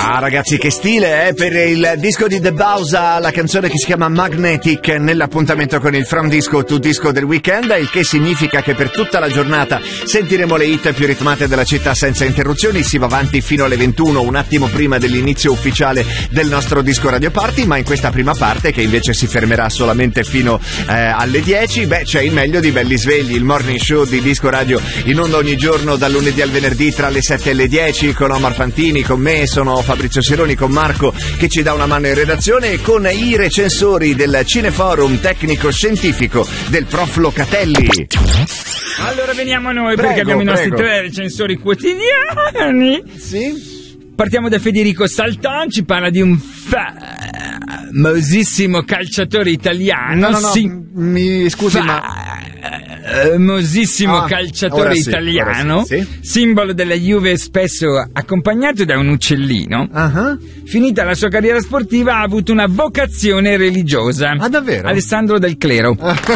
Ah ragazzi, che stile per il disco di The Bausa, la canzone che si chiama Magnetic, nell'appuntamento con il From Disco to Disco del weekend, il che significa che per tutta la giornata sentiremo le hit più ritmate della città senza interruzioni. Si va avanti fino alle 21, un attimo prima dell'inizio ufficiale del nostro disco Radio Party, ma in questa prima parte, che invece si fermerà solamente fino alle 10, c'è il meglio di Belli Svegli, il morning show di Disco Radio in onda ogni giorno dal lunedì al venerdì tra le 7 e le 10 con Omar Fantini, con me sono Fabrizio Sironi, con Marco che ci dà una mano in redazione e con i recensori del Cineforum tecnico-scientifico del prof Locatelli. Allora veniamo a noi, perché abbiamo i nostri 3 recensori quotidiani. Sì. Partiamo da Federico Salton, ci parla di un famosissimo calciatore italiano. No, mi scusi, famosissimo calciatore italiano, sì. Simbolo della Juve, spesso accompagnato da un uccellino. Finita la sua carriera sportiva ha avuto una vocazione religiosa. Ah, davvero? Alessandro Del Clero.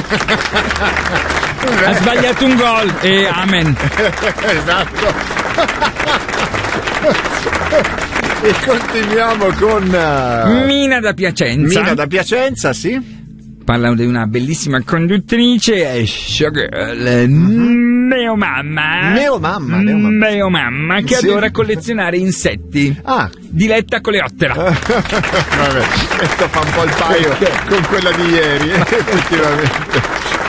Ha sbagliato un gol e amen. Esatto. E continuiamo con Mina da Piacenza. Mina da Piacenza, sì. Parla di una bellissima conduttrice, showgirl, neomamma, che adora collezionare insetti. Diletta Coleottera. Vabbè, questo fa un po' il paio con quella di ieri, effettivamente.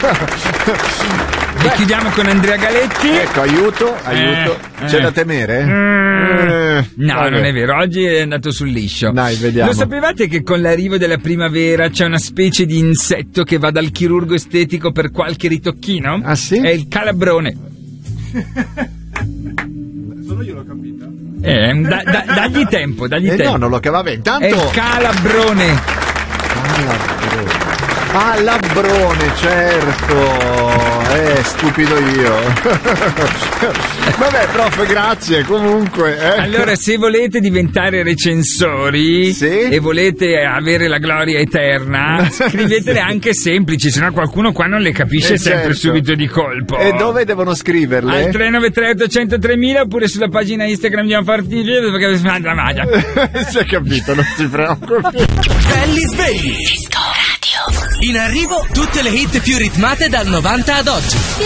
E chiudiamo con Andrea Galetti. Ecco, aiuto. C'è da temere? No, vabbè. Non è vero, oggi è andato sul liscio. Dai, vediamo. Lo sapevate che con l'arrivo della primavera c'è una specie di insetto che va dal chirurgo estetico per qualche ritocchino? Ah, sì? È il calabrone. Solo io l'ho capita. Dagli tempo. No, non lo cavava intanto. È il calabrone. Labbrone, certo. Stupido io. Vabbè, prof, grazie. Comunque. Allora, se volete diventare recensori, sì, e volete avere la gloria eterna, scrivetele anche semplici, sennò qualcuno qua non le capisce sempre subito di colpo. E dove devono scriverle? Al 393 800 3000 oppure sulla pagina Instagram di Anfartigli, perché si fa la maglia. Si è capito, non si preoccupi. Belli svegli. Disco Radio. In arrivo tutte le hit più ritmate dal 90 ad oggi.